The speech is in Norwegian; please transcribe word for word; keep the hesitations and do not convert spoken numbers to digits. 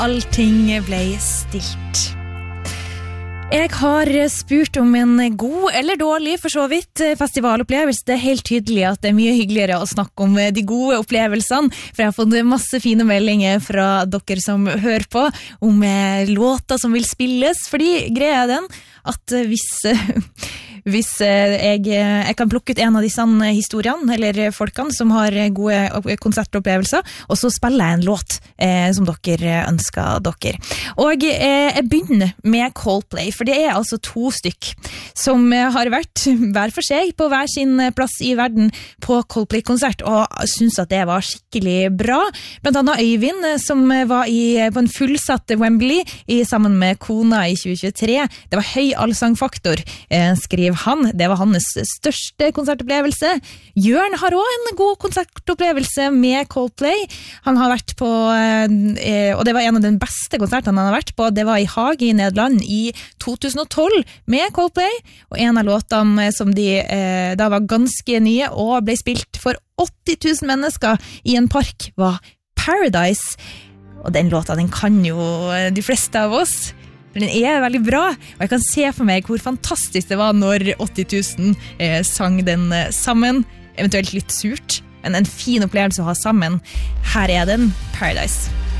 allting ble stilt. Jeg har spurt om en god eller dårlig, for så vidt, festivalopplevelse. Det er helt tydelig at det er mye hyggeligere å snakke om de gode opplevelsene, for jeg har fått masse fine meldinger fra dere som hører på, om låter som vil spilles, fordi greia er den at hvis, hvis jeg, jeg kan plukke ut en av disse historiene, eller folkene som har gode konsertopplevelser, og så spiller jeg en låt eh, som dere ønsker dere. Og eh, jeg begynner med Coldplay, for det er altså to stykk som har vært hver for seg på hver sin plass i verden på Coldplay-konsert, og synes at det var skikkelig bra. Blant annet Øyvind, som var i, på en fullsatt Wembley i, sammen med kona i tjue tjuetre. Det var høy allsangfaktor, eh, skriver han. Det var hans største konsertopplevelse. Jørn har også en god konsertopplevelse med Coldplay. Han har vært på, eh, og det var en av de beste konsertene han har vært på, det var i Haag i Nederland i to tusen og tolv med Coldplay, og en av låtene som de eh, da var ganske nye og ble spilt for åtti tusen mennesker i en park var Paradise, og den låta den kan jo de fleste av oss, for den er veldig bra, og jeg kan se for meg hvor fantastisk det var når åtti tusen eh, sang den sammen, eventuelt litt surt, men en fin opplevelse å ha sammen. Her er den, Paradise.